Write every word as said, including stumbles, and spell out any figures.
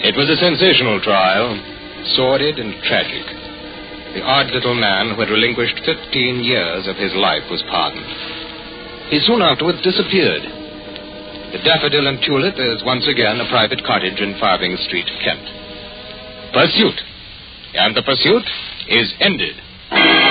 It was a sensational trial, sordid and tragic. The odd little man who had relinquished fifteen years of his life was pardoned. He soon afterwards disappeared. The Daffodil and Tulip is once again a private cottage in Farthing Street, Kent. Pursuit. And the pursuit is ended.